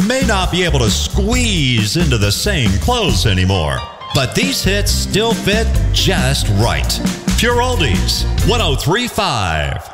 may not be able to squeeze into the same clothes anymore, but these hits still fit just right. Pure Oldies, 103.5.